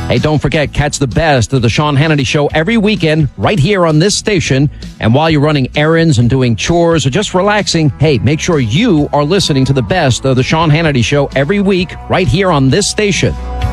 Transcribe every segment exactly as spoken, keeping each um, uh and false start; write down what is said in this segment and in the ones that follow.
Hey, don't forget, catch the best of the Sean Hannity Show every weekend right here on this station. And while you're running errands and doing chores or just relaxing, hey, make sure you are listening to the best of the Sean Hannity Show every week right here on this station.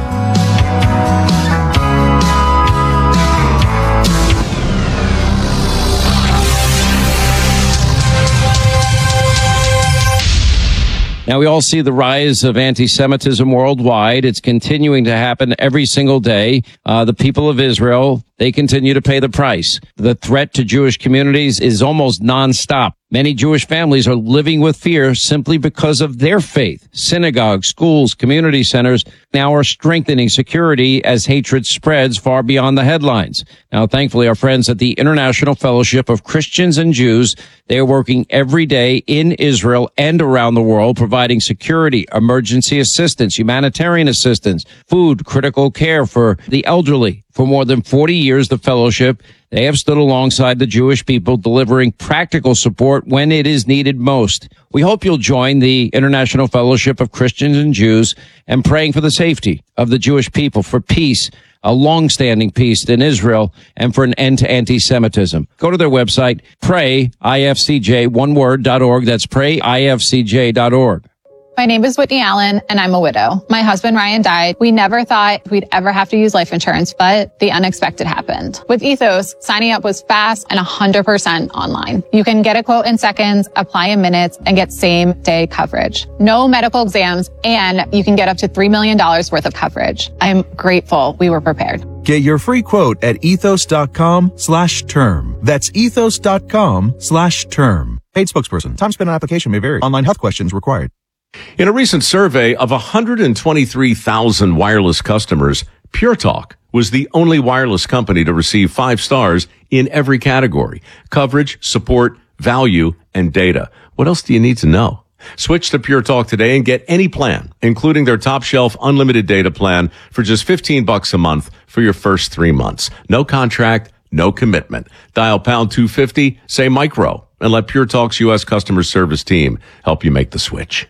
Now, we all see the rise of anti-Semitism worldwide. It's continuing to happen every single day. Uh, the people of Israel, they continue to pay the price. The threat to Jewish communities is almost nonstop. Many Jewish families are living with fear simply because of their faith. Synagogues, schools, community centers now are strengthening security as hatred spreads far beyond the headlines. Now, thankfully, our friends at the International Fellowship of Christians and Jews, they are working every day in Israel and around the world, providing security, emergency assistance, humanitarian assistance, food, critical care for the elderly. For more than forty years, the fellowship, they have stood alongside the Jewish people, delivering practical support when it is needed most. We hope you'll join the International Fellowship of Christians and Jews and praying for the safety of the Jewish people, for peace, a long-standing peace in Israel, and for an end to anti-Semitism. Go to their website, pray I F C J, one word, dot org. That's pray I F C J dot org. My name is Whitney Allen, and I'm a widow. My husband, Ryan, died. We never thought we'd ever have to use life insurance, but the unexpected happened. With Ethos, signing up was fast and one hundred percent online. You can get a quote in seconds, apply in minutes, and get same-day coverage. No medical exams, and you can get up to three million dollars worth of coverage. I'm grateful we were prepared. Get your free quote at ethos.com slash term. That's ethos.com slash term. Paid spokesperson. Time spent on application may vary. Online health questions required. In a recent survey of one hundred twenty-three thousand wireless customers, Pure Talk was the only wireless company to receive five stars in every category: coverage, support, value, and data. What else do you need to know? Switch to Pure Talk today and get any plan, including their top shelf unlimited data plan for just fifteen bucks a month for your first three months. No contract, no commitment. Dial pound two fifty, say micro, and let Pure Talk's U S customer service team help you make the switch.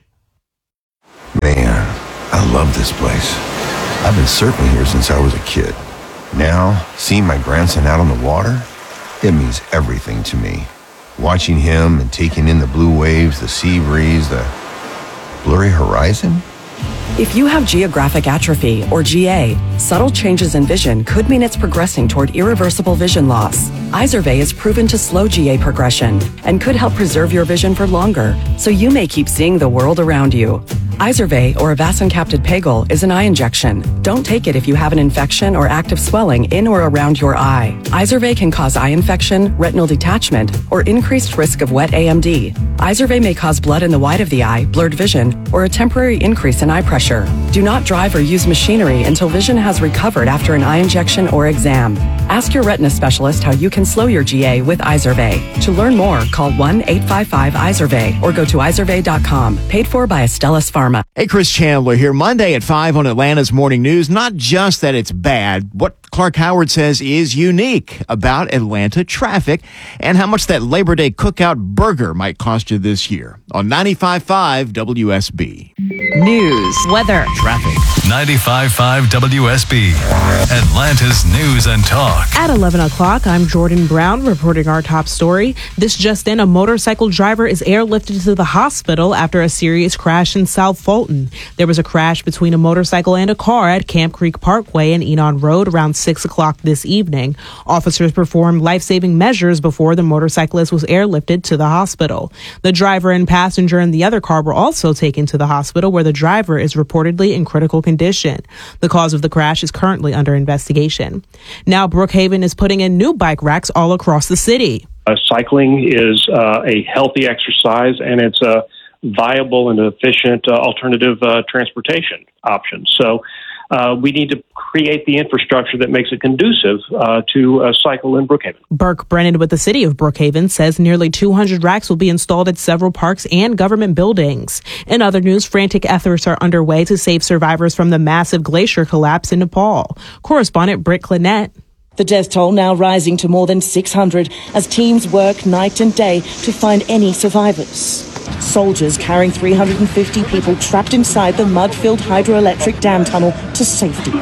Man, I love this place. I've been surfing here since I was a kid. Now, seeing my grandson out on the water, it means everything to me. Watching him and taking in the blue waves, the sea breeze, the blurry horizon. If you have geographic atrophy, or G A, subtle changes in vision could mean it's progressing toward irreversible vision loss. Izervay is proven to slow G A progression and could help preserve your vision for longer, so you may keep seeing the world around you. Izervay, or avacincaptad pegol, is an eye injection. Don't take it if you have an infection or active swelling in or around your eye. Izervay can cause eye infection, retinal detachment, or increased risk of wet A M D. Izervay may cause blood in the white of the eye, blurred vision, or a temporary increase in eye pressure. Do not drive or use machinery until vision has recovered after an eye injection or exam. Ask your retina specialist how you can slow your G A with Izervay. To learn more, call one eight five five Izervay or go to izervay dot com. Paid for by Astellas Pharma. Hey, Chris Chandler here. Monday at five on Atlanta's Morning News. Not just that it's bad, what Clark Howard says is unique about Atlanta traffic and how much that Labor Day cookout burger might cost you this year on ninety-five point five W S B. News, weather, traffic. ninety-five point five W S B, Atlanta's News and Talk. At eleven o'clock, I'm Jordan Brown reporting our top story. This just in, a motorcycle driver is airlifted to the hospital after a serious crash in South Fulton. There was a crash between a motorcycle and a car at Camp Creek Parkway and Enon Road around six o'clock this evening. Officers performed life-saving measures before the motorcyclist was airlifted to the hospital. The driver and passenger in the other car were also taken to the hospital, where the driver is reportedly in critical condition. The cause of the crash is currently under investigation. Now, Brookhaven is putting in new bike racks all across the city. Uh, cycling is uh, a healthy exercise, and it's a viable and efficient uh, alternative uh, transportation option. So uh, we need to create the infrastructure that makes it conducive uh, to uh, cycle in Brookhaven. Burke Brennan with the city of Brookhaven says nearly two hundred racks will be installed at several parks and government buildings. In other news, frantic efforts are underway to save survivors from the massive glacier collapse in Nepal. Correspondent Britt Clinette. The death toll now rising to more than six hundred as teams work night and day to find any survivors. Soldiers carrying three hundred fifty people trapped inside the mud-filled hydroelectric dam tunnel to safety.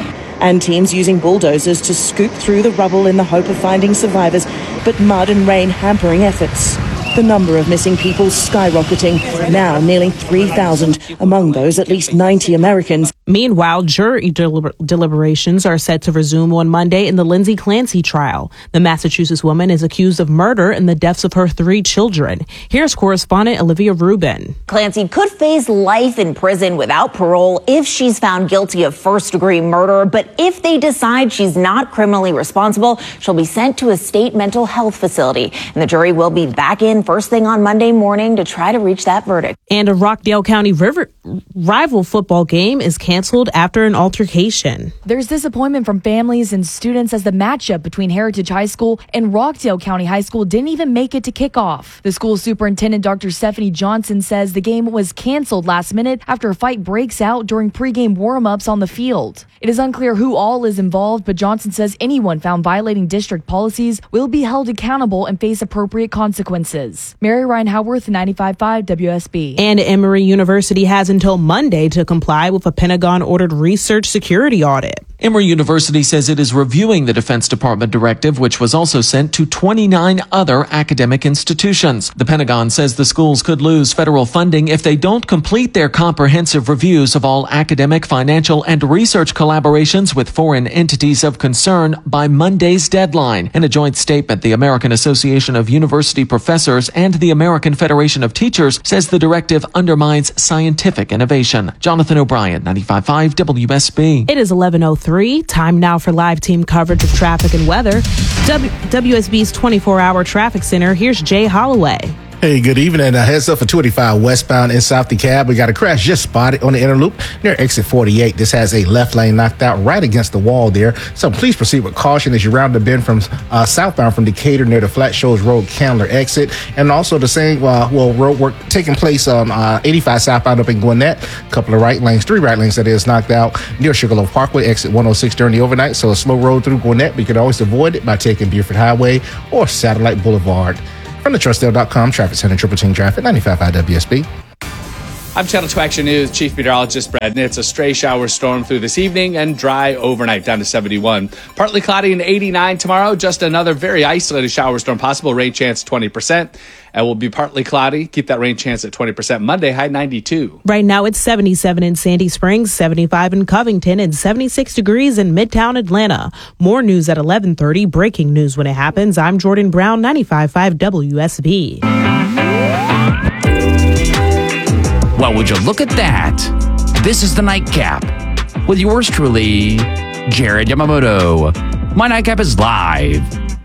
and teams using bulldozers to scoop through the rubble in the hope of finding survivors, but mud and rain hampering efforts. The number of missing people skyrocketing, now nearly three thousand, among those at least ninety Americans. Meanwhile, jury deliber- deliberations are set to resume on Monday in the Lindsay Clancy trial. The Massachusetts woman is accused of murder in the deaths of her three children. Here's correspondent Olivia Rubin. Clancy could face life in prison without parole if she's found guilty of first-degree murder. But if they decide she's not criminally responsible, she'll be sent to a state mental health facility. And the jury will be back in first thing on Monday morning to try to reach that verdict. And a Rockdale County river rival football game is canceled after an altercation. There's disappointment from families and students as the matchup between Heritage High School and Rockdale County High School didn't even make it to kickoff. The school superintendent, Doctor Stephanie Johnson, says the game was canceled last minute after a fight breaks out during pregame warm-ups on the field. It is unclear who all is involved, but Johnson says anyone found violating district policies will be held accountable and face appropriate consequences. Mary Ryan Howarth, ninety-five point five W S B. And Emory University has until Monday to comply with a Pentagon-ordered research security audit. Emory University says it is reviewing the Defense Department directive, which was also sent to twenty-nine other academic institutions. The Pentagon says the schools could lose federal funding if they don't complete their comprehensive reviews of all academic, financial, and research collaborations with foreign entities of concern by Monday's deadline. In a joint statement, the American Association of University Professors and the American Federation of Teachers says the directive undermines scientific innovation. Jonathan O'Brien, ninety-five point five W S B. It is eleven oh three. Time now for live team coverage of traffic and weather. W- WSB's twenty-four hour traffic center. Here's Jay Holloway. Hey, good evening. Uh, heads up for twenty-five westbound in South DeKalb. We got a crash just spotted on the inner loop near exit forty-eight. This has a left lane knocked out right against the wall there. So please proceed with caution as you round the bend from uh, southbound from Decatur near the Flat Shoals Road Candler exit. And also the same uh, well road work taking place on uh, eighty-five southbound up in Gwinnett. A couple of right lanes, three right lanes that is knocked out near Sugarloaf Parkway exit one oh six during the overnight. So a slow road through Gwinnett, but you can always avoid it by taking Buford Highway or Satellite Boulevard. From the Trustdale dot com Traffic Center, Triple Team Traffic, ninety-five point five W S B. I'm Channel two Action News Chief Meteorologist Brad Nitz. A stray shower storm through this evening and dry overnight down to seventy-one. Partly cloudy and eighty-nine tomorrow. Just another very isolated shower storm possible. Rain chance twenty percent. And will be partly cloudy. Keep that rain chance at twenty percent. Monday, high ninety-two. Right now it's seventy-seven in Sandy Springs, seventy-five in Covington, and seventy-six degrees in Midtown Atlanta. More news at eleven thirty. Breaking news when it happens. I'm Jordan Brown, ninety-five point five W S B. Well, would you look at that? This is the Nightcap with yours truly, Jared Yamamoto. My Nightcap is live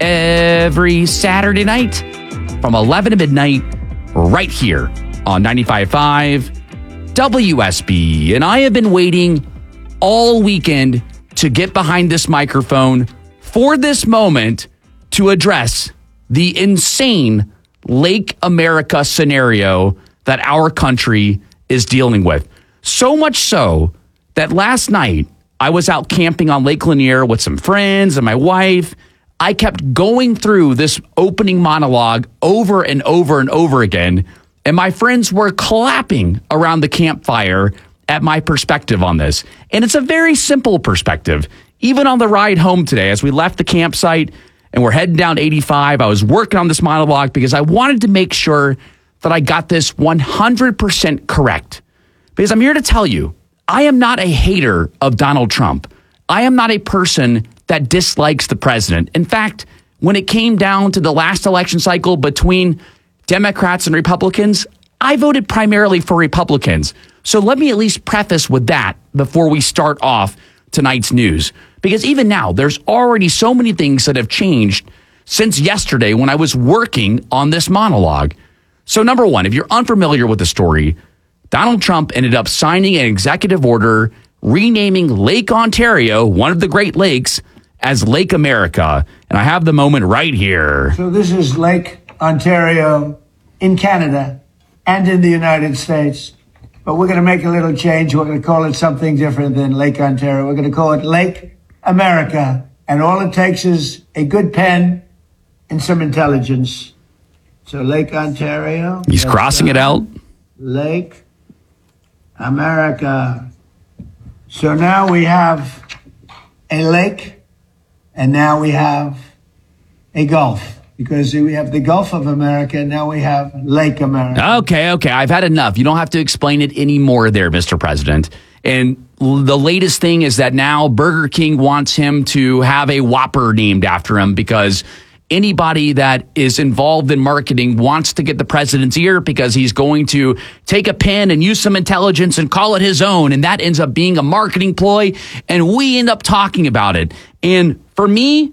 every Saturday night from eleven to midnight right here on ninety-five point five W S B. And I have been waiting all weekend to get behind this microphone for this moment to address the insane Lake America scenario that our country is dealing with. So much so that last night I was out camping on Lake Lanier with some friends and my wife. I kept going through this opening monologue over and over and over again, and my friends were clapping around the campfire at my perspective on this. And it's a very simple perspective. Even on the ride home today, as we left the campsite and we're heading down eighty-five, I was working on this monologue because I wanted to make sure that I got this one hundred percent correct. Because I'm here to tell you, I am not a hater of Donald Trump. I am not a person that dislikes the president. In fact, when it came down to the last election cycle between Democrats and Republicans, I voted primarily for Republicans. So let me at least preface with that before we start off tonight's news. Because even now, there's already so many things that have changed since yesterday when I was working on this monologue. So number one, if you're unfamiliar with the story, Donald Trump ended up signing an executive order renaming Lake Ontario, one of the Great Lakes, as Lake America. And I have the moment right here. So this is Lake Ontario in Canada and in the United States. But we're going to make a little change. We're going to call it something different than Lake Ontario. We're going to call it Lake America. And all it takes is a good pen and some intelligence. So Lake Ontario. He's crossing it out. Lake America. So now we have a lake, and now we have a Gulf. Because we have the Gulf of America, now we have Lake America. Okay, okay. I've had enough. You don't have to explain it anymore there, Mister President. And the latest thing is that now Burger King wants him to have a Whopper named after him because anybody that is involved in marketing wants to get the president's ear because he's going to take a pen and use some intelligence and call it his own. And that ends up being a marketing ploy. And we end up talking about it. And for me,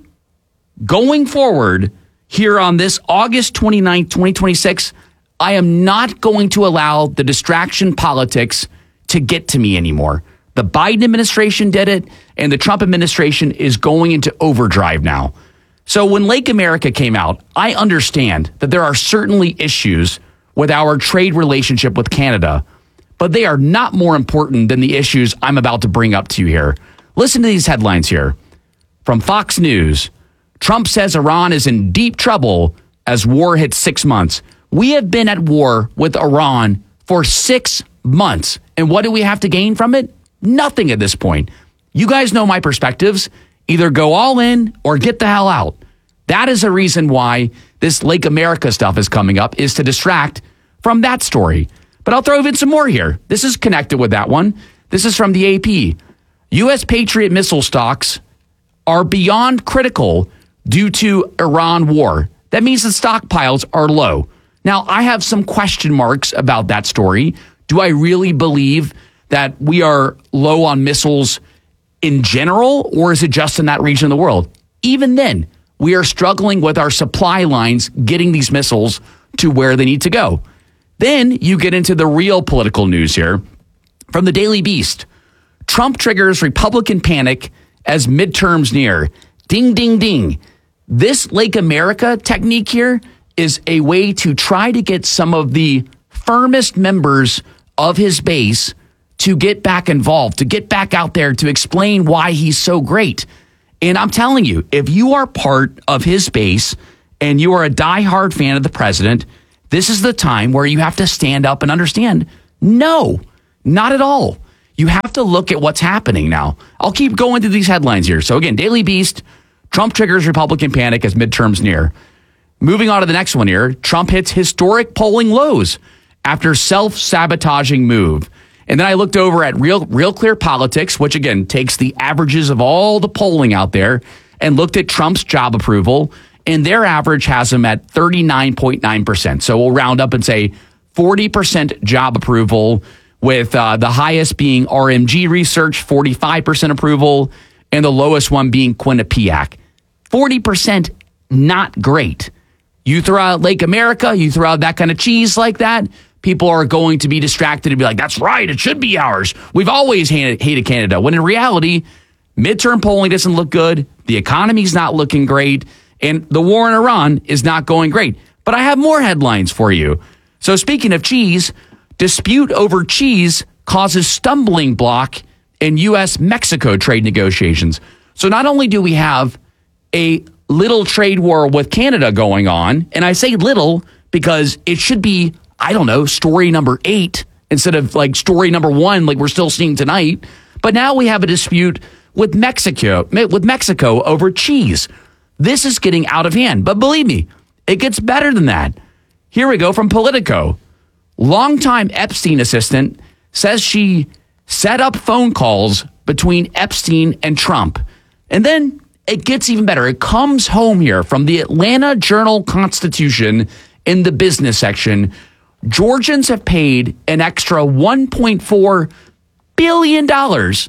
going forward, here on this August twenty-ninth, twenty twenty-six, I am not going to allow the distraction politics to get to me anymore. The Biden administration did it, and the Trump administration is going into overdrive now. So when Lake America came out, I understand that there are certainly issues with our trade relationship with Canada, but they are not more important than the issues I'm about to bring up to you here. Listen to these headlines here. From Fox News, Trump says Iran is in deep trouble as war hits six months. We have been at war with Iran for six months. And what do we have to gain from it? Nothing at this point. You guys know my perspectives. Either go all in or get the hell out. That is a reason why this Lake America stuff is coming up, is to distract from that story. But I'll throw in some more here. This is connected with that one. This is from the A P. U S Patriot missile stocks are beyond critical due to Iran war. That means the stockpiles are low. Now, I have some question marks about that story. Do I really believe that we are low on missiles in general, or is it just in that region of the world? Even then, we are struggling with our supply lines getting these missiles to where they need to go. Then you get into the real political news here from the Daily Beast. Trump triggers Republican panic as midterms near. Ding, ding, ding. This Lake America technique here is a way to try to get some of the firmest members of his base to get back involved, to get back out there, to explain why he's so great. And I'm telling you, if you are part of his base and you are a diehard fan of the president, this is the time where you have to stand up and understand, no, not at all. You have to look at what's happening now. I'll keep going through these headlines here. So again, Daily Beast, Trump triggers Republican panic as midterms near. Moving on to the next one here, Trump hits historic polling lows after self-sabotaging move. And then I looked over at Real Real Clear Politics, which again takes the averages of all the polling out there, and looked at Trump's job approval, and their average has him at thirty-nine point nine percent. So we'll round up and say forty percent job approval, with uh, the highest being R M G Research, forty-five percent approval, and the lowest one being Quinnipiac. forty percent, not great. You throw out Lake America, you throw out that kind of cheese like that, people are going to be distracted and be like, that's right, it should be ours. We've always hated, hated Canada. When in reality, midterm polling doesn't look good, the economy's not looking great, and the war in Iran is not going great. But I have more headlines for you. So speaking of cheese, dispute over cheese causes stumbling block in U S Mexico trade negotiations. So not only do we have a little trade war with Canada going on, and I say little because it should be, I don't know, story number eight instead of like story number one, like we're still seeing tonight. But now we have a dispute with Mexico, with Mexico over cheese. This is getting out of hand. But believe me, it gets better than that. Here we go from Politico. Longtime Epstein assistant says she set up phone calls between Epstein and Trump. And then it gets even better. It comes home here from the Atlanta Journal-Constitution in the business section. Georgians have paid an extra one point four billion dollars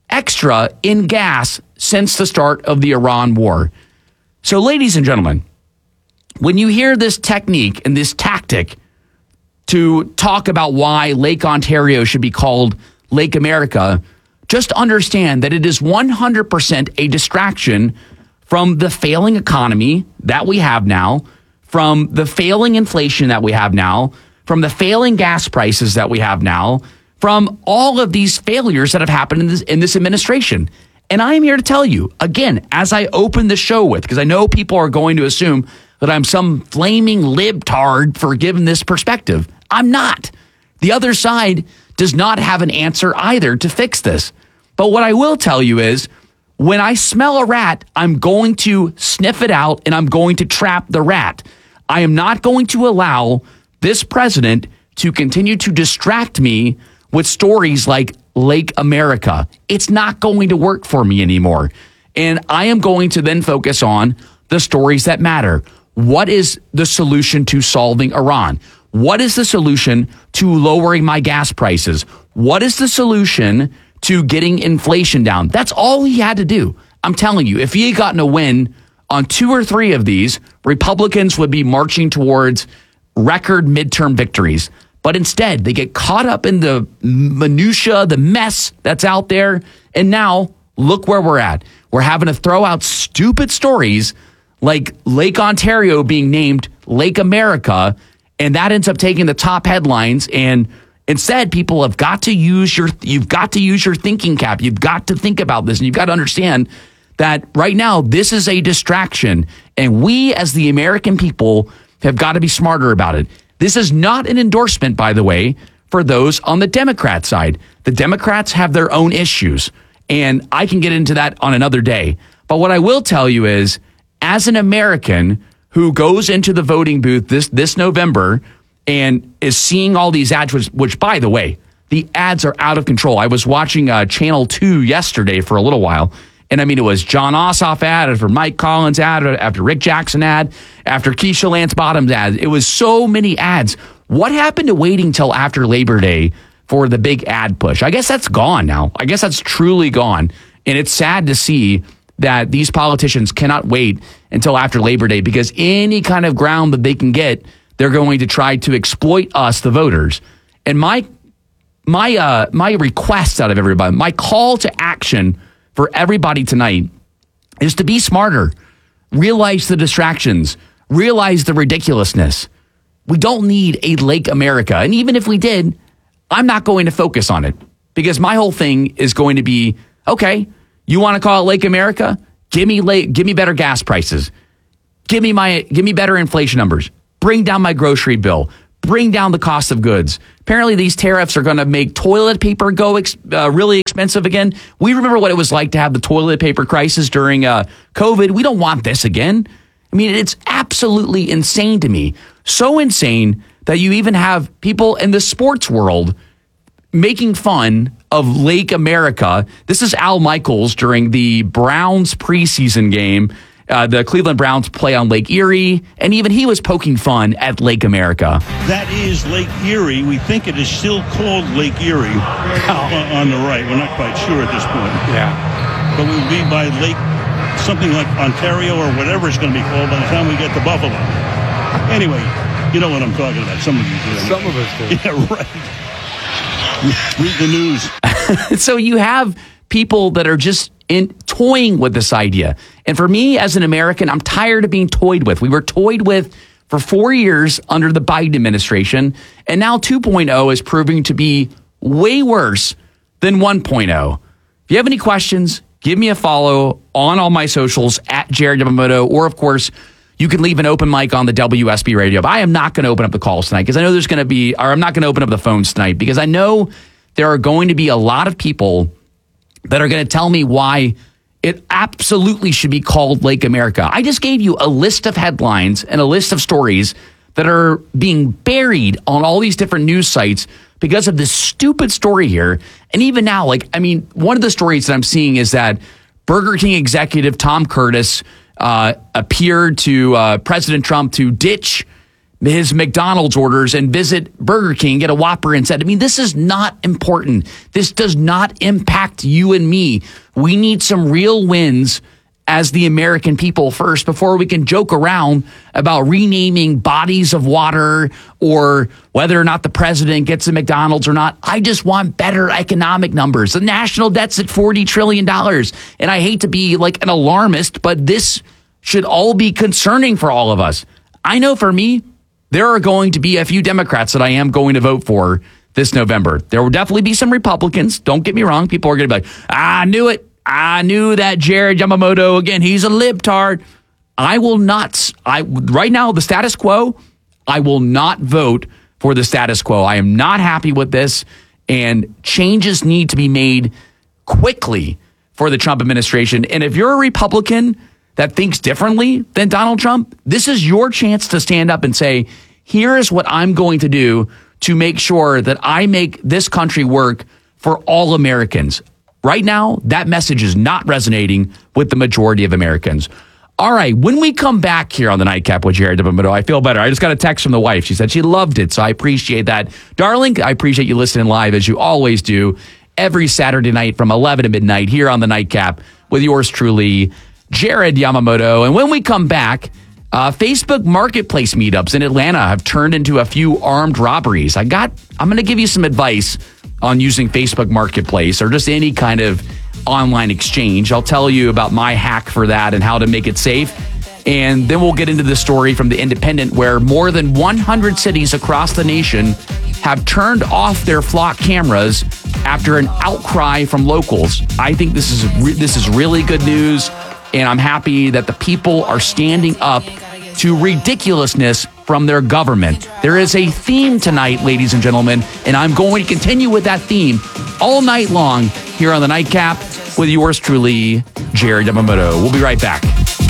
extra in gas since the start of the Iran war. So, ladies and gentlemen, when you hear this technique and this tactic to talk about why Lake Ontario should be called Lake America, just understand that it is one hundred percent a distraction from the failing economy that we have now, from the failing inflation that we have now, from the failing gas prices that we have now, from all of these failures that have happened in this, in this administration. And I am here to tell you, again, as I open the show with, because I know people are going to assume that I'm some flaming libtard for giving this perspective. I'm not. The other side does not have an answer either to fix this. But what I will tell you is, when I smell a rat, I'm going to sniff it out and I'm going to trap the rat. I am not going to allow this president to continue to distract me with stories like Lake America. It's not going to work for me anymore. And I am going to then focus on the stories that matter. What is the solution to solving Iran? What is the solution to lowering my gas prices? What is the solution to getting inflation down? That's all he had to do. I'm telling you, if he had gotten a win on two or three of these, Republicans would be marching towards record midterm victories. But instead, they get caught up in the minutia, the mess that's out there. And now, look where we're at. We're having to throw out stupid stories like Lake Ontario being named Lake America, and that ends up taking the top headlines. And instead, people have got to use your, you've got to use your thinking cap. You've got to think about this, and you've got to understand that right now, this is a distraction. And we, as the American people, have got to be smarter about it. This is not an endorsement, by the way, for those on the Democrat side. The Democrats have their own issues, and I can get into that on another day. But what I will tell you is, as an American who goes into the voting booth this, this November and is seeing all these ads, which, which, by the way, the ads are out of control. I was watching uh, Channel two yesterday for a little while, and I mean, it was John Ossoff ad after Mike Collins ad, after Rick Jackson ad, after Keisha Lance Bottoms ad. It was so many ads. What happened to waiting till after Labor Day for the big ad push? I guess that's gone now. I guess that's truly gone. And it's sad to see that these politicians cannot wait until after Labor Day, because any kind of ground that they can get, they're going to try to exploit us, the voters. And my my uh, my request out of everybody, my call to action for everybody tonight is to be smarter, realize the distractions, realize the ridiculousness. We don't need a Lake America. And even if we did, I'm not going to focus on it, because my whole thing is going to be, okay, you want to call it Lake America? Give me late, give me better gas prices. Give me my give me better inflation numbers. Bring down my grocery bill. Bring down the cost of goods. Apparently, these tariffs are going to make toilet paper go ex- uh, really expensive again. We remember what it was like to have the toilet paper crisis during uh, COVID. We don't want this again. I mean, it's absolutely insane to me. So insane that you even have people in the sports world making fun of Lake America. This is Al Michaels during the Browns preseason game. Uh, the Cleveland Browns play on Lake Erie, and even he was poking fun at Lake America. That is Lake Erie. We think it is still called Lake Erie oh. on the right. We're not quite sure at this point. Yeah. But we'll be by Lake, something like Ontario or whatever it's going to be called by the time we get to Buffalo. Anyway, you know what I'm talking about. Some of you do. Some of us do. Yeah, right. Read the news. So you have people that are just in toying with this idea. And for me, as an American, I'm tired of being toyed with. We were toyed with for four years under the Biden administration, and now two point oh is proving to be way worse than one point oh. If you have any questions, give me a follow on all my socials at Jared Yamamoto, or of course, you can leave an open mic on the W S B radio. But I am not going to open up the calls tonight, because I know there's going to be, or I'm not going to open up the phones tonight, because I know there are going to be a lot of people that are going to tell me why it absolutely should be called Lake America. I just gave you a list of headlines and a list of stories that are being buried on all these different news sites because of this stupid story here. And even now, like, I mean, one of the stories that I'm seeing is that Burger King executive Tom Curtis uh, appeared to uh, President Trump to ditch his McDonald's orders and visit Burger King, get a Whopper, and said, I mean, this is not important. This does not impact you and me. We need some real wins as the American people first before we can joke around about renaming bodies of water or whether or not the president gets a McDonald's or not. I just want better economic numbers. The national debt's at forty trillion dollars. And I hate to be like an alarmist, but this should all be concerning for all of us. I know for me, there are going to be a few Democrats that I am going to vote for this November. There will definitely be some Republicans. Don't get me wrong. People are going to be like, I knew it. I knew that Jared Yamamoto, again, he's a libtard. I will not. I right now, the status quo, I will not vote for the status quo. I am not happy with this, and changes need to be made quickly for the Trump administration. And if you're a Republican that thinks differently than Donald Trump, this is your chance to stand up and say, here is what I'm going to do to make sure that I make this country work for all Americans. Right now, that message is not resonating with the majority of Americans. All right, when we come back here on the Nightcap with Jared Yamamoto, I feel better. I just got a text from the wife. She said she loved it, so I appreciate that. Darling, I appreciate you listening live as you always do every Saturday night from eleven to midnight here on the Nightcap with yours truly, Jared Yamamoto. And when we come back, uh, Facebook Marketplace meetups in Atlanta have turned into a few armed robberies. I got, I'm going to give you some advice on using Facebook Marketplace or just any kind of online exchange. I'll tell you about my hack for that and how to make it safe. And then we'll get into the story from The Independent, where more than one hundred cities across the nation have turned off their flock cameras after an outcry from locals. I think this is re- this is really good news, and I'm happy that the people are standing up to ridiculousness from their government. There is a theme tonight, ladies and gentlemen, and I'm going to continue with that theme all night long here on the Nightcap with yours truly, Jared Yamamoto. We'll be right back.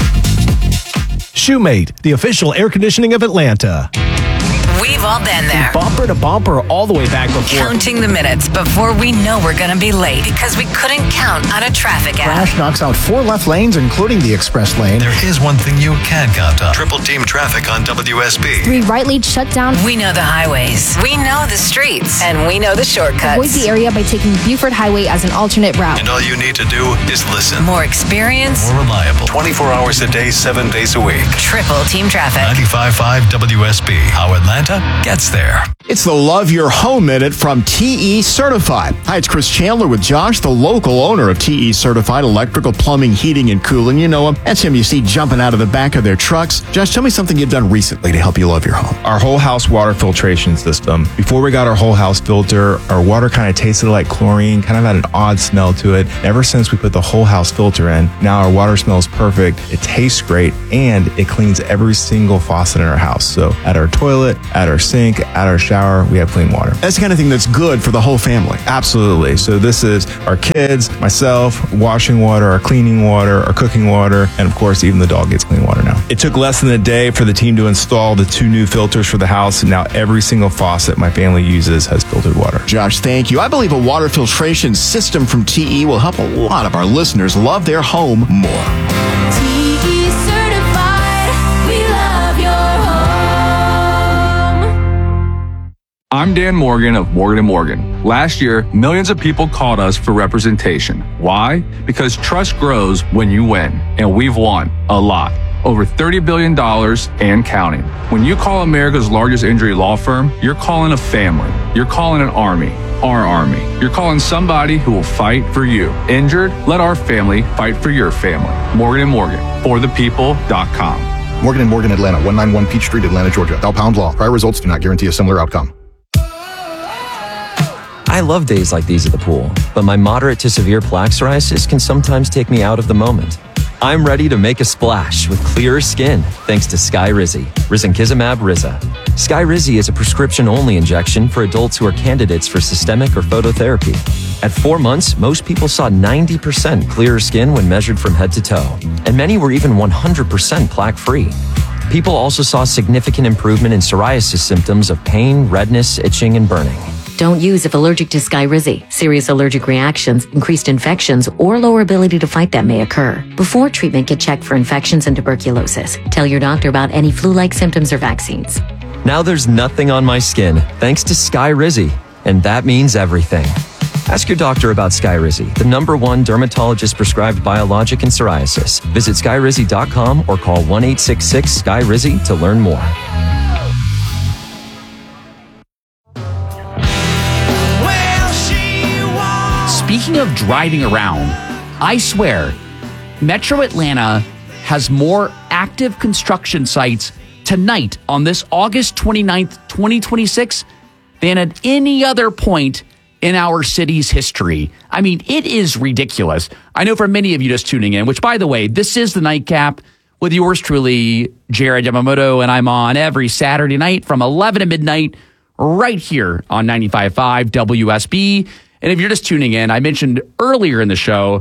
Shoemate, the official air conditioning of Atlanta. We've all been there. Bumper to bumper all the way back before. Counting the minutes before we know we're going to be late because we couldn't count on a traffic app. Crash knocks out four left lanes, including the express lane. There is one thing you can count on. Triple team traffic on W S B. Three right lanes shut down. We know the highways. We know the streets. And we know the shortcuts. Avoid the area by taking Buford Highway as an alternate route. And all you need to do is listen. More experience. More reliable. twenty-four hours a day, seven days a week. Triple team traffic. ninety-five point five W S B. How Atlanta gets there. It's the Love Your Home Minute from T E Certified. Hi, it's Chris Chandler with Josh, the local owner of T E Certified Electrical, Plumbing, Heating, and Cooling. You know him. That's him you see jumping out of the back of their trucks. Josh, tell me something you've done recently to help you love your home. Our whole house water filtration system. Before we got our whole house filter, our water kind of tasted like chlorine, kind of had an odd smell to it. Ever since we put the whole house filter in, now our water smells perfect, it tastes great, and it cleans every single faucet in our house. So at our toilet, at our sink, at our shower, we have clean water. That's the kind of thing that's good for the whole family. Absolutely. So this is our kids, myself, washing water, our cleaning water, our cooking water, and of course, even the dog gets clean water now. It took less than a day for the team to install the two new filters for the house, and now every single faucet my family uses has filtered water. Josh, thank you. I believe a water filtration system from T E will help a lot of our listeners love their home more. I'm Dan Morgan of Morgan and Morgan. Last year, millions of people called us for representation. Why? Because trust grows when you win, and we've won a lot. Over thirty billion dollars and counting. When you call America's largest injury law firm, you're calling a family. You're calling an army. Our army. You're calling somebody who will fight for you. Injured? Let our family fight for your family. Morgan and Morgan. For the people dot com. Morgan and Morgan, Atlanta, one ninety-one Peach Street, Atlanta, Georgia. Bell Pound Law. Prior results do not guarantee a similar outcome. I love days like these at the pool, but my moderate to severe plaque psoriasis can sometimes take me out of the moment. I'm ready to make a splash with clearer skin thanks to Skyrizi, Risankizumab Riza. Skyrizi is a prescription-only injection for adults who are candidates for systemic or phototherapy. At four months, most people saw ninety percent clearer skin when measured from head to toe, and many were even one hundred percent plaque-free. People also saw significant improvement in psoriasis symptoms of pain, redness, itching, and burning. Don't use if allergic to Skyrizi. Serious allergic reactions, increased infections, or lower ability to fight them may occur. Before treatment, get checked for infections and tuberculosis. Tell your doctor about any flu-like symptoms or vaccines. Now there's nothing on my skin thanks to Skyrizi, and that means everything. Ask your doctor about Skyrizi, the number one dermatologist-prescribed biologic in psoriasis. Visit skyrizi dot com or call one eight six six Sky Rizi to learn more. Speaking of driving around, I swear, Metro Atlanta has more active construction sites tonight on this August twenty-ninth, twenty twenty-six than at any other point in our city's history. I mean, it is ridiculous. I know for many of you just tuning in, which, by the way, this is the Nightcap with yours truly, Jared Yamamoto, and I'm on every Saturday night from eleven to midnight right here on ninety-five point five W S B. And if you're just tuning in, I mentioned earlier in the show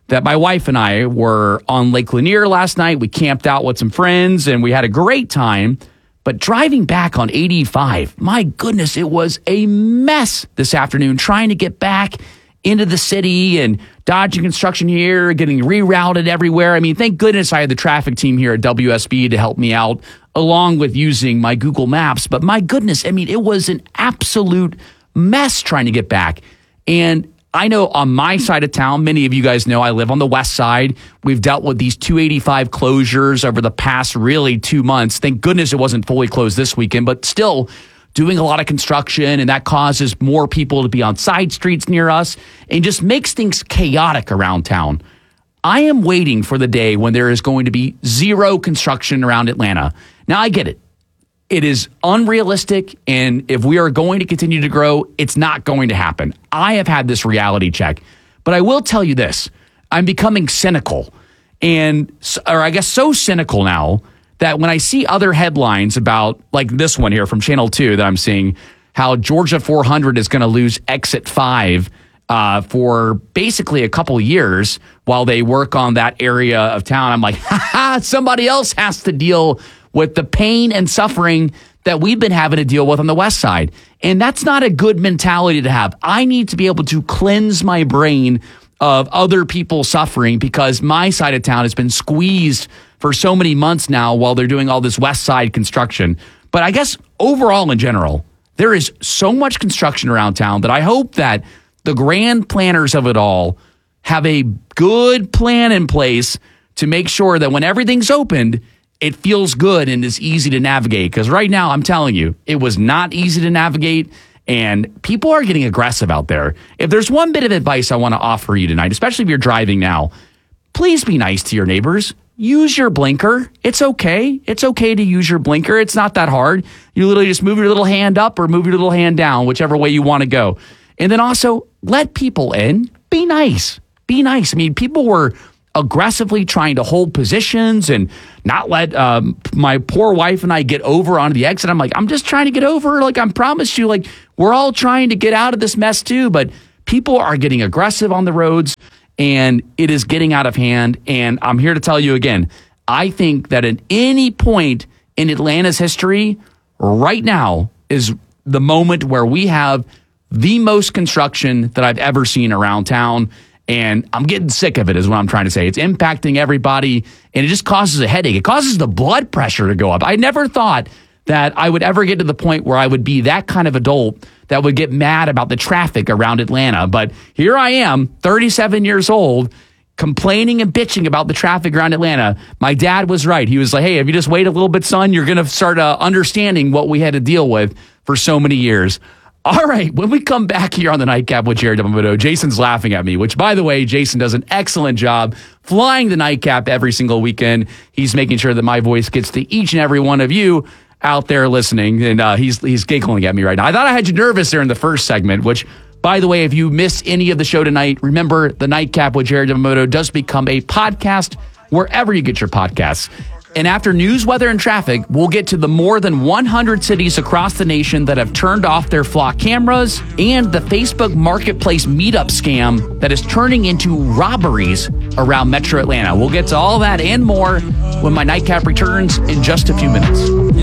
that my wife and I were on Lake Lanier last night. We camped out with some friends and we had a great time. But driving back on eighty-five, my goodness, it was a mess this afternoon trying to get back into the city and dodging construction here, getting rerouted everywhere. I mean, thank goodness I had the traffic team here at W S B to help me out, along with using my Google Maps. But my goodness, I mean, it was an absolute mess trying to get back. And I know on my side of town, many of you guys know I live on the west side. We've dealt with these two eighty-five closures over the past really two months. Thank goodness it wasn't fully closed this weekend, but still doing a lot of construction, and that causes more people to be on side streets near us and just makes things chaotic around town. I am waiting for the day when there is going to be zero construction around Atlanta. Now, I get it. It is unrealistic, and if we are going to continue to grow, it's not going to happen. I have had this reality check, but I will tell you this. I'm becoming cynical, and or I guess so cynical now that when I see other headlines about, like this one here from Channel two that I'm seeing, how Georgia four hundred is going to lose Exit five uh, for basically a couple years while they work on that area of town, I'm like, ha ha, somebody else has to deal with the pain and suffering that we've been having to deal with on the west side. And that's not a good mentality to have. I need to be able to cleanse my brain of other people suffering because my side of town has been squeezed for so many months now while they're doing all this west side construction. But I guess overall in general, there is so much construction around town that I hope that the grand planners of it all have a good plan in place to make sure that when everything's opened, it feels good and is easy to navigate. Because right now, I'm telling you, it was not easy to navigate, and people are getting aggressive out there. If there's one bit of advice I want to offer you tonight, especially if you're driving now, please be nice to your neighbors. Use your blinker. It's okay. It's okay to use your blinker. It's not that hard. You literally just move your little hand up or move your little hand down, whichever way you want to go. And then also, let people in. Be nice. Be nice. I mean, people were aggressively trying to hold positions and not let um, my poor wife and I get over onto the exit. I'm like, I'm just trying to get over. Like, I promise you, like, we're all trying to get out of this mess too. But people are getting aggressive on the roads, and it is getting out of hand. And I'm here to tell you again, I think that at any point in Atlanta's history, right now is the moment where we have the most construction that I've ever seen around town. And I'm getting sick of it is what I'm trying to say. It's impacting everybody, and it just causes a headache. It causes the blood pressure to go up. I never thought that I would ever get to the point where I would be that kind of adult that would get mad about the traffic around Atlanta. But here I am, thirty-seven years old, complaining and bitching about the traffic around Atlanta. My dad was right. He was like, hey, if you just wait a little bit, son, you're going to start uh, understanding what we had to deal with for so many years. All right, when we come back here on the Nightcap with Jared Yamamoto, Jason's laughing at me, which, by the way, Jason does an excellent job flying the Nightcap every single weekend. He's making sure that my voice gets to each and every one of you out there listening, and uh, he's he's giggling at me right now. I thought I had you nervous there in the first segment, which, by the way, if you missed any of the show tonight, remember the Nightcap with Jared Yamamoto does become a podcast wherever you get your podcasts. And after news, weather, and traffic, we'll get to the more than one hundred cities across the nation that have turned off their flock cameras and the Facebook Marketplace meetup scam that is turning into robberies around Metro Atlanta. We'll get to all that and more when my Nightcap returns in just a few minutes.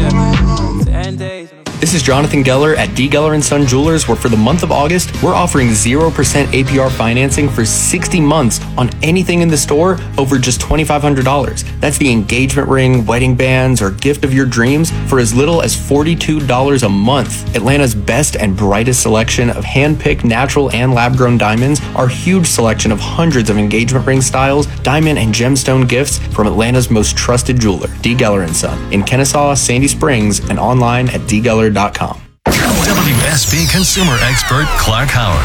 This is Jonathan Geller at D. Geller and Son Jewelers, where for the month of August, we're offering zero percent A P R financing for sixty months on anything in the store over just twenty-five hundred dollars. That's the engagement ring, wedding bands, or gift of your dreams for as little as forty-two dollars a month. Atlanta's best and brightest selection of hand-picked natural and lab-grown diamonds, our huge selection of hundreds of engagement ring styles, diamond and gemstone gifts from Atlanta's most trusted jeweler, D. Geller and Son, in Kennesaw, Sandy Springs, and online at d geller dot com. W S B consumer expert Clark Howard.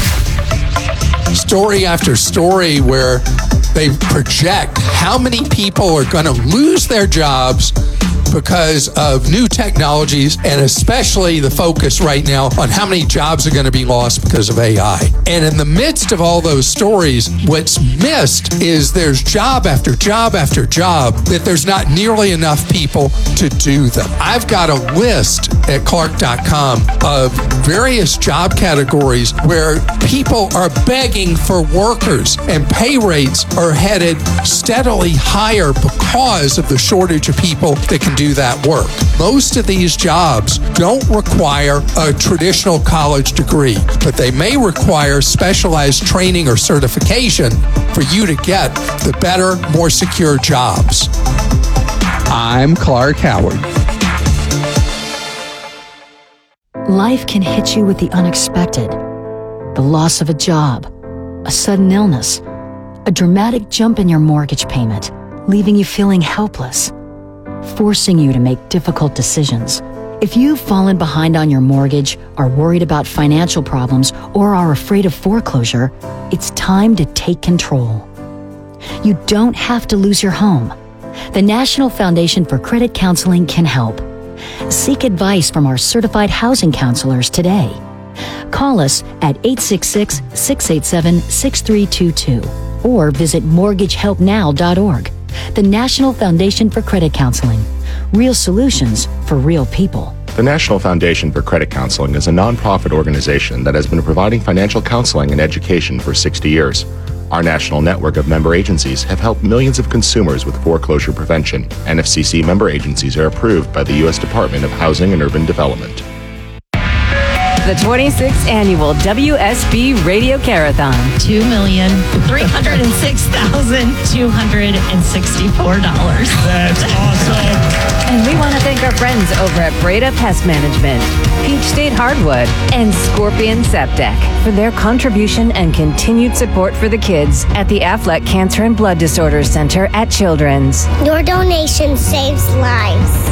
Story after story where they project how many people are going to lose their jobs because of new technologies, and especially the focus right now on how many jobs are going to be lost because of A I. And in the midst of all those stories, what's missed is there's job after job after job that there's not nearly enough people to do them. I've got a list at Clark dot com of various job categories where people are begging for workers and pay rates are headed steadily higher because of the shortage of people that can do that work. Most of these jobs don't require a traditional college degree, but they may require specialized training or certification for you to get the better, more secure jobs. I'm Clark Howard. Life can hit you with the unexpected. The loss of a job, a sudden illness, a dramatic jump in your mortgage payment, leaving you feeling helpless, forcing you to make difficult decisions. If you've fallen behind on your mortgage, are worried about financial problems, or are afraid of foreclosure, it's time to take control. You don't have to lose your home. The National Foundation for Credit Counseling can help. Seek advice from our certified housing counselors today. Call us at eight six six, six eight seven, six three two two or visit mortgage help now dot org. The National Foundation for Credit Counseling. Real solutions for real people. The National Foundation for Credit Counseling is a nonprofit organization that has been providing financial counseling and education for sixty years. Our national network of member agencies have helped millions of consumers with foreclosure prevention. N F C C member agencies are approved by the U S Department of Housing and Urban Development. The twenty-sixth Annual W S B Radio Carathon. two million, three hundred six thousand, two hundred sixty-four dollars. That's awesome. And we want to thank our friends over at Breda Pest Management, Peach State Hardwood, and Scorpion Septic for their contribution and continued support for the kids at the Affleck Cancer and Blood Disorders Center at Children's. Your donation saves lives.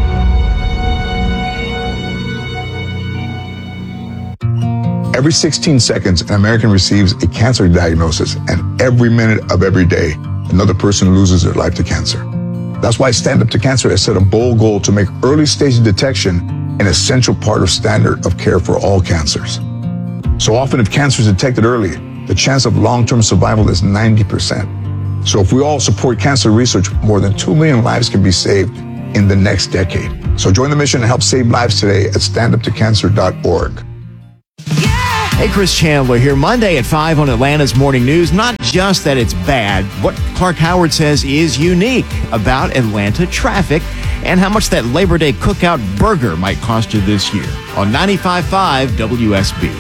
Every sixteen seconds, an American receives a cancer diagnosis, and every minute of every day, another person loses their life to cancer. That's why Stand Up to Cancer has set a bold goal to make early stage detection an essential part of standard of care for all cancers. So often, if cancer is detected early, the chance of long-term survival is ninety percent. So if we all support cancer research, more than two million lives can be saved in the next decade. So join the mission and help save lives today at stand up to cancer dot org. Hey, Chris Chandler here. Monday at five on Atlanta's Morning News. Not just that it's bad, what Clark Howard says is unique about Atlanta traffic and how much that Labor Day cookout burger might cost you this year on ninety-five point five W S B.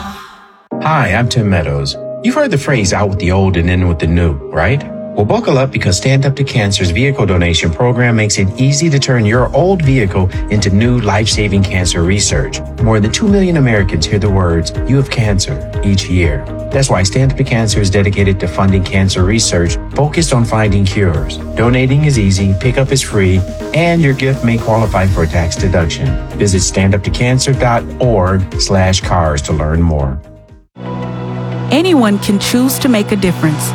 Hi, I'm Tim Meadows. You've heard the phrase out with the old and in with the new, right? Well, buckle up because Stand Up to Cancer's vehicle donation program makes it easy to turn your old vehicle into new life-saving cancer research. More than two million Americans hear the words, "You have cancer," each year. That's why Stand Up to Cancer is dedicated to funding cancer research focused on finding cures. Donating is easy, pickup is free, and your gift may qualify for a tax deduction. Visit stand up to cancer dot org slash cars to learn more. Anyone can choose to make a difference.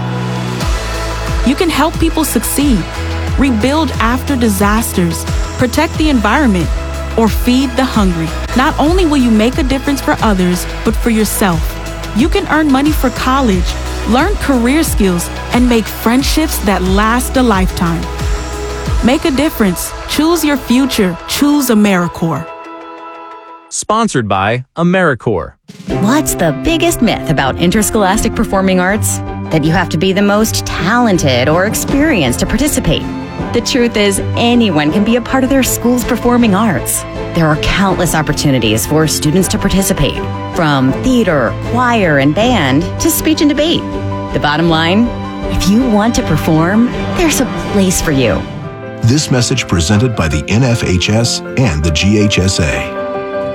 You can help people succeed, rebuild after disasters, protect the environment, or feed the hungry. Not only will you make a difference for others, but for yourself. You can earn money for college, learn career skills, and make friendships that last a lifetime. Make a difference. Choose your future. Choose AmeriCorps. Sponsored by AmeriCorps. What's the biggest myth about interscholastic performing arts? That you have to be the most talented or experienced to participate. The truth is, anyone can be a part of their school's performing arts. There are countless opportunities for students to participate, from theater, choir, and band to speech and debate. The bottom line, if you want to perform, there's a place for you. This message presented by the N F H S and the G H S A.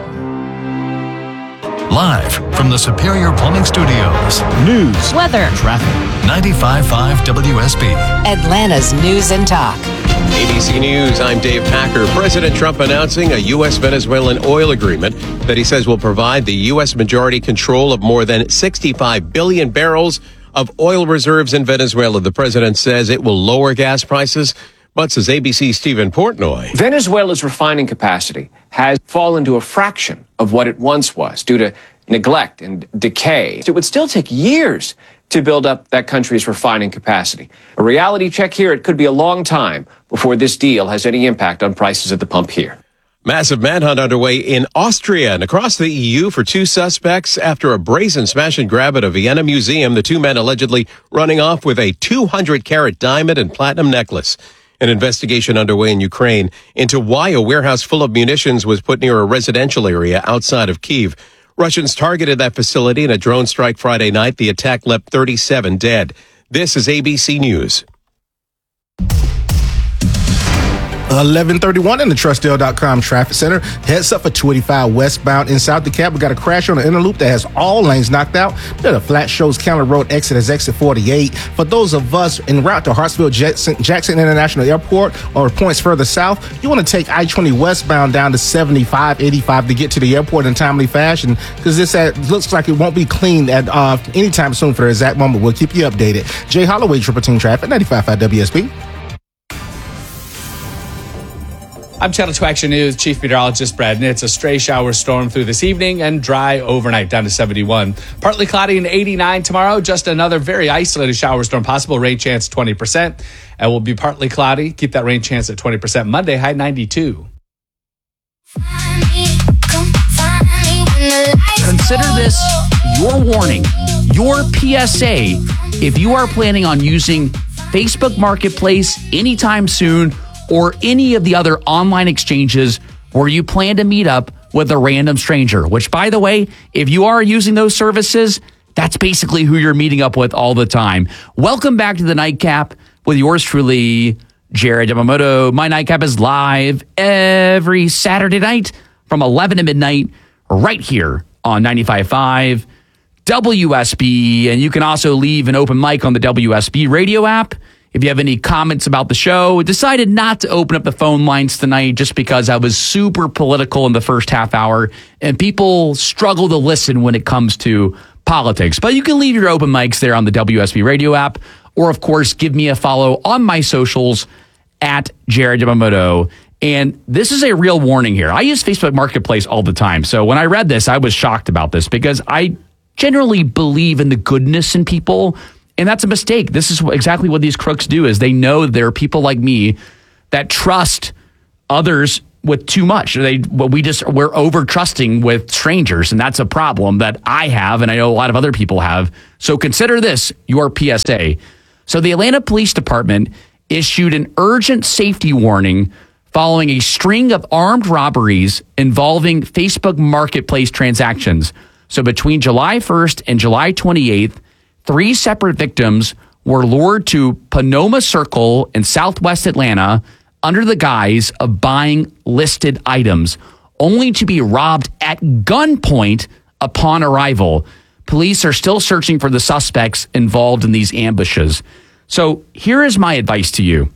Live from the Superior Plumbing Studios. News, weather, traffic. ninety-five point five W S B. Atlanta's News and Talk. A B C News, I'm Dave Packer. President Trump announcing a U S Venezuelan oil agreement that he says will provide the U S majority control of more than sixty-five billion barrels of oil reserves in Venezuela. The president says it will lower gas prices, But, says A B C's Stephen Portnoy, Venezuela's refining capacity has fallen to a fraction of what it once was due to neglect and decay. It would still take years to build up that country's refining capacity. A reality check here, it could be a long time before this deal has any impact on prices at the pump here. Massive manhunt underway in Austria and across the E U for two suspects after a brazen smash and grab at a Vienna museum. The two men allegedly running off with a two hundred carat diamond and platinum necklace. An investigation underway in Ukraine into why a warehouse full of munitions was put near a residential area outside of Kyiv. Russians targeted that facility in a drone strike Friday night. The attack left thirty-seven dead. This is A B C News. eleven thirty-one in the Trustdale dot com traffic center. Heads up for two eighty-five westbound in South DeKalb. We got a crash on the inner loop that has all lanes knocked out. Then a flat shows County Road exit as exit forty-eight. For those of us en route to Hartsfield Jackson, Jackson International Airport or points further south, you want to take I twenty westbound down to seventy-five eighty-five to get to the airport in timely fashion, because this uh, looks like it won't be cleaned at uh, anytime soon for the exact moment. We'll keep you updated. Jay Holloway, Triple Team Traffic, ninety-five point five W S B. I'm Channel two Action News Chief Meteorologist Brad Nitz. A stray shower storm through this evening and dry overnight down to seventy-one. Partly cloudy and eighty-nine tomorrow. Just another very isolated shower storm possible. Rain chance twenty percent. And will be partly cloudy. Keep that rain chance at twenty percent. Monday, high ninety-two. Consider this your warning, your P S A. If you are planning on using Facebook Marketplace anytime soon, or any of the other online exchanges where you plan to meet up with a random stranger, which, by the way, if you are using those services, that's basically who you're meeting up with all the time. Welcome back to the Nightcap with yours truly, Jared Yamamoto. My Nightcap is live every Saturday night from eleven to midnight right here on ninety-five point five W S B. And you can also leave an open mic on the W S B radio app. If you have any comments about the show, decided not to open up the phone lines tonight just because I was super political in the first half hour and people struggle to listen when it comes to politics. But you can leave your open mics there on the W S B radio app, or of course, give me a follow on my socials at Jared Yamamoto. And this is a real warning here. I use Facebook Marketplace all the time. So when I read this, I was shocked about this because I generally believe in the goodness in people. And that's a mistake. This is exactly what these crooks do, is they know there are people like me that trust others with too much. They, well, we just, we're over trusting with strangers. And that's a problem that I have. And I know a lot of other people have. So consider this your P S A. So the Atlanta Police Department issued an urgent safety warning following a string of armed robberies involving Facebook Marketplace transactions. So between July first and July twenty-eighth, three separate victims were lured to Panoma Circle in Southwest Atlanta under the guise of buying listed items, only to be robbed at gunpoint upon arrival. Police are still searching for the suspects involved in these ambushes. So here is my advice to you.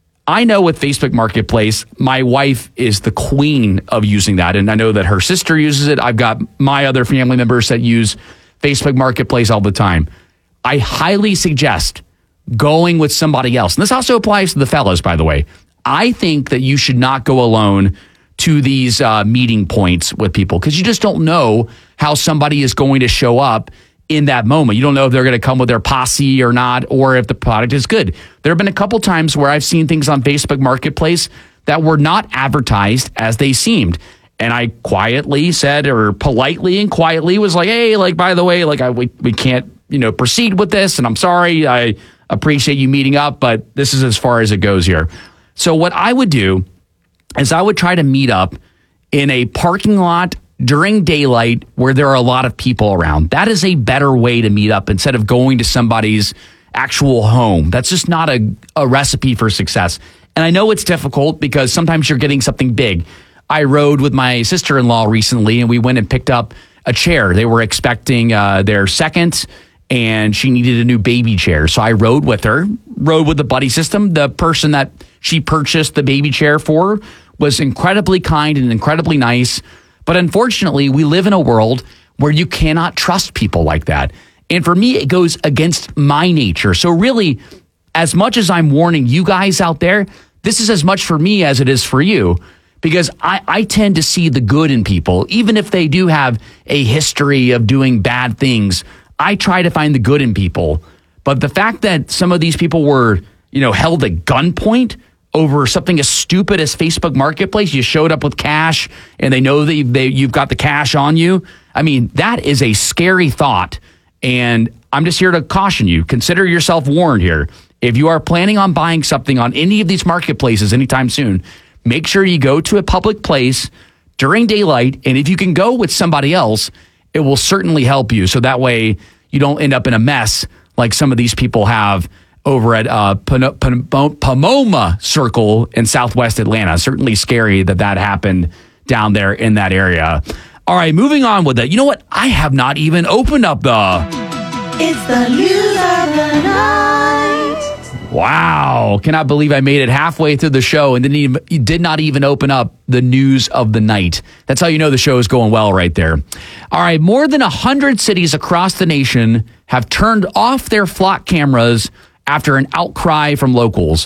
I know with Facebook Marketplace, my wife is the queen of using that. And I know that her sister uses it. I've got my other family members that use Facebook Marketplace all the time. I highly suggest going with somebody else. And this also applies to the fellows, by the way. I think that you should not go alone to these uh, meeting points with people because you just don't know how somebody is going to show up in that moment. You don't know if they're going to come with their posse or not, or if the product is good. There have been a couple times where I've seen things on Facebook Marketplace that were not advertised as they seemed. And I quietly said, or politely and quietly was like, hey, like, by the way, like, I, we, we can't, you know, proceed with this. And I'm sorry. I appreciate you meeting up, but this is as far as it goes here. So what I would do is I would try to meet up in a parking lot during daylight where there are a lot of people around. That is a better way to meet up instead of going to somebody's actual home. That's just not a, a recipe for success. And I know it's difficult because sometimes you're getting something big. I rode with my sister-in-law recently and we went and picked up a chair. They were expecting uh, their second and she needed a new baby chair. So I rode with her, rode with the buddy system. The person that she purchased the baby chair for was incredibly kind and incredibly nice. But unfortunately, we live in a world where you cannot trust people like that. And for me, it goes against my nature. So really, as much as I'm warning you guys out there, this is as much for me as it is for you, because I, I tend to see the good in people, even if they do have a history of doing bad things. I try to find the good in people. But the fact that some of these people were, you know, held at gunpoint over something as stupid as Facebook Marketplace, you showed up with cash and they know that they, you've got the cash on you. I mean, that is a scary thought. And I'm just here to caution you. Consider yourself warned here. If you are planning on buying something on any of these marketplaces anytime soon, make sure you go to a public place during daylight. And if you can go with somebody else, it will certainly help you. So that way you don't end up in a mess like some of these people have over at uh, Pon- Pon- Pon- Pomona Circle in Southwest Atlanta. Certainly scary that that happened down there in that area. All right, moving on with it. You know what? I have not even opened up the... It's the news of the night. Wow. Cannot believe I made it halfway through the show and didn't even, did not even open up the news of the night. That's how you know the show is going well right there. All right, more than one hundred cities across the nation have turned off their flock cameras after an outcry from locals.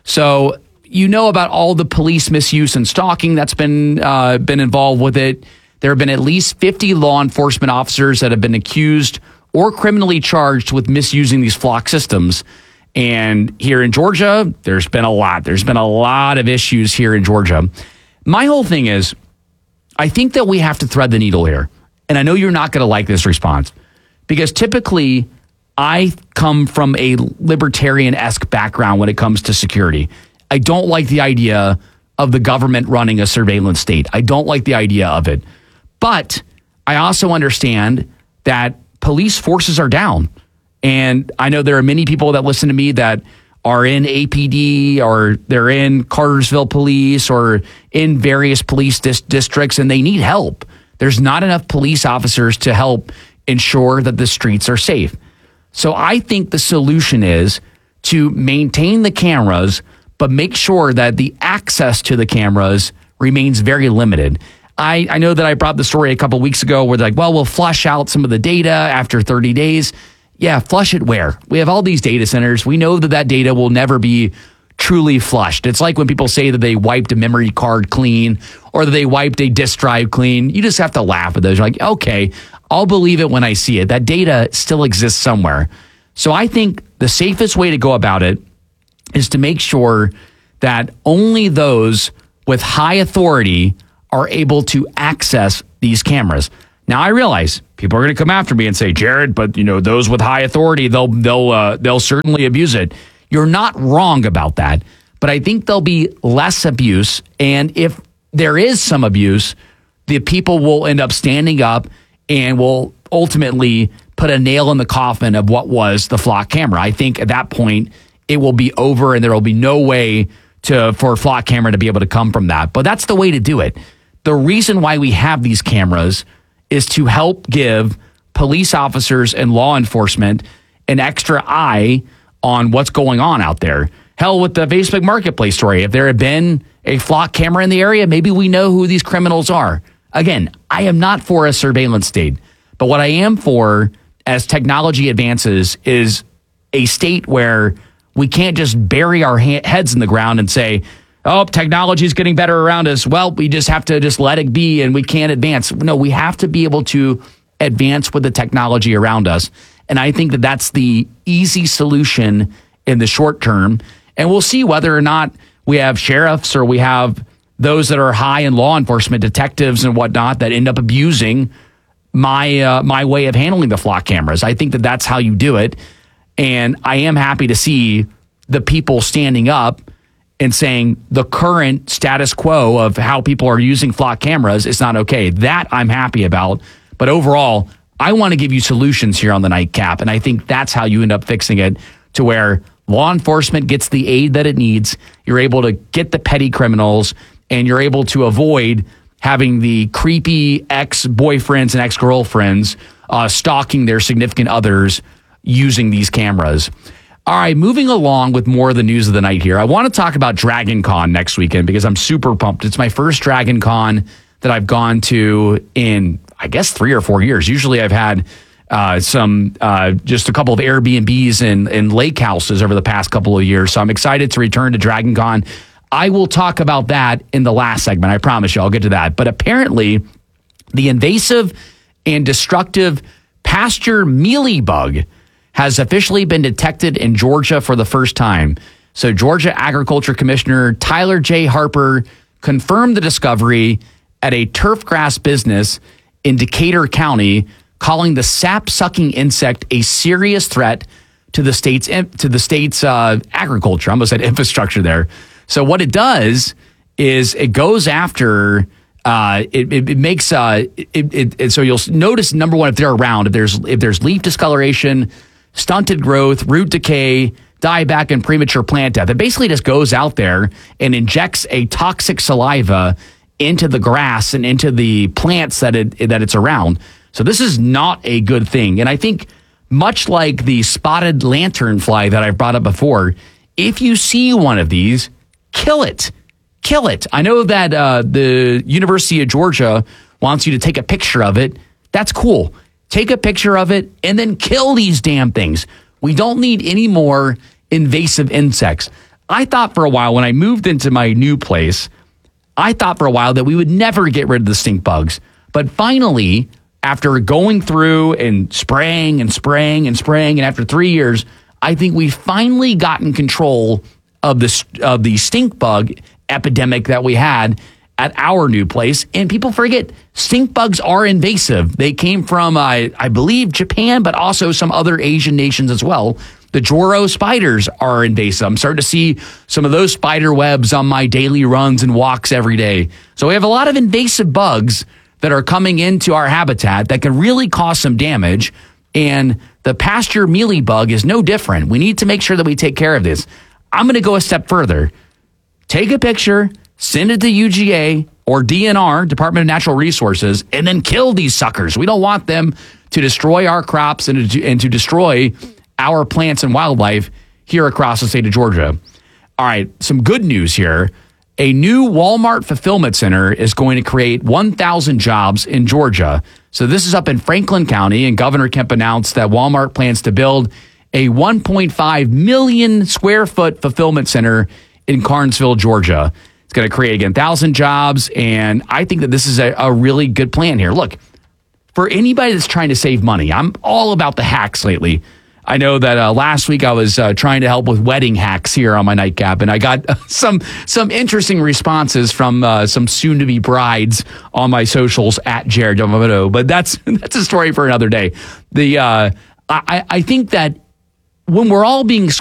So you know about all the police misuse and stalking that's been uh, been involved with it. There have been at least fifty law enforcement officers that have been accused or criminally charged with misusing these flock systems. And here in Georgia, there's been a lot. There's been a lot of issues here in Georgia. My whole thing is, I think that we have to thread the needle here. And I know you're not going to like this response, because typically I come from a libertarian-esque background when it comes to security. I don't like the idea of the government running a surveillance state. I don't like the idea of it. But I also understand that police forces are down. And I know there are many people that listen to me that are in A P D or they're in Cartersville Police or in various police dis- districts, and they need help. There's not enough police officers to help ensure that the streets are safe. So I think the solution is to maintain the cameras, but make sure that the access to the cameras remains very limited. I, I know that I brought the story a couple weeks ago where they're like, well, we'll flush out some of the data after thirty days. Yeah, flush it where? We have all these data centers. We know that that data will never be truly flushed. It's like when people say that they wiped a memory card clean or that they wiped a disk drive clean. You just have to laugh at those. You're like, okay, I'll believe it when I see it. That data still exists somewhere. So I think the safest way to go about it is to make sure that only those with high authority are able to access these cameras. Now, I realize people are going to come after me and say, Jared, but you know, those with high authority, they'll they'll uh, they'll certainly abuse it. You're not wrong about that, but I think there'll be less abuse. And if there is some abuse, the people will end up standing up and will ultimately put a nail in the coffin of what was the flock camera. I think at that point, it will be over and there will be no way to for a flock camera to be able to come from that. But that's the way to do it. The reason why we have these cameras is to help give police officers and law enforcement an extra eye on what's going on out there. Hell, with the Facebook Marketplace story, if there had been a flock camera in the area, maybe we know who these criminals are. Again, I am not for a surveillance state, but what I am for as technology advances is a state where we can't just bury our ha- heads in the ground and say, oh, technology is getting better around us. Well, we just have to just let it be and we can't advance. No, we have to be able to advance with the technology around us. And I think that that's the easy solution in the short term. And we'll see whether or not we have sheriffs or we have those that are high in law enforcement, detectives and whatnot, that end up abusing my uh, my way of handling the flock cameras. I think that that's how you do it. And I am happy to see the people standing up and saying the current status quo of how people are using flock cameras is not okay. That I'm happy about. But overall, I want to give you solutions here on the Nightcap. And I think that's how you end up fixing it, to where law enforcement gets the aid that it needs. You're able to get the petty criminals and you're able to avoid having the creepy ex-boyfriends and ex-girlfriends uh, stalking their significant others using these cameras. All right, moving along with more of the news of the night here. I want to talk about Dragon Con next weekend because I'm super pumped. It's my first Dragon Con that I've gone to in, I guess, three or four years. Usually I've had uh, some, uh, just a couple of Airbnbs and, and lake houses over the past couple of years. So I'm excited to return to Dragon Con. I will talk about that in the last segment. I promise you, I'll get to that. But apparently, the invasive and destructive pasture mealybug has officially been detected in Georgia for the first time. So Georgia Agriculture Commissioner Tyler J. Harper confirmed the discovery at a turf grass business in Decatur County, calling the sap-sucking insect a serious threat to the state's to the state's uh, agriculture. I almost said infrastructure there. So what it does is it goes after. Uh, it, it, it makes uh, it, it, it. So you'll notice, number one, if they're around, if there's if there's leaf discoloration, stunted growth, root decay, dieback, and premature plant death. It basically just goes out there and injects a toxic saliva into the grass and into the plants that it that it's around. So this is not a good thing. And I think much like the spotted lanternfly that I've brought up before, if you see one of these, kill it. Kill it. I know that uh, the University of Georgia wants you to take a picture of it. That's cool. Take a picture of it and then kill these damn things. We don't need any more invasive insects. I thought for a while when I moved into my new place, I thought for a while that we would never get rid of the stink bugs. But finally, after going through and spraying and spraying and spraying, and after three years, I think we've finally gotten control of the, of the stink bug epidemic that we had at our new place. And people forget, stink bugs are invasive. They came from, uh, I believe, Japan, but also some other Asian nations as well. The Joro spiders are invasive. I'm starting to see some of those spider webs on my daily runs and walks every day. So we have a lot of invasive bugs that are coming into our habitat that can really cause some damage. And the pasture mealybug is no different. We need to make sure that we take care of this. I'm going to go a step further. Take a picture, send it to U G A or D N R, Department of Natural Resources, and then kill these suckers. We don't want them to destroy our crops and to, and to destroy our plants and wildlife here across the state of Georgia. All right, some good news here. A new Walmart fulfillment center is going to create one thousand jobs in Georgia. So this is up in Franklin County, and Governor Kemp announced that Walmart plans to build a one point five million square foot fulfillment center in Carnesville, Georgia. It's going to create, again, one thousand jobs, and I think that this is a, a really good plan here. Look, for anybody that's trying to save money, I'm all about the hacks lately. I know that uh, last week I was uh, trying to help with wedding hacks here on my nightcap, and I got uh, some some interesting responses from uh, some soon-to-be brides on my socials at Jared Yamamoto, but that's that's a story for another day. The uh, I, I think that when we're all being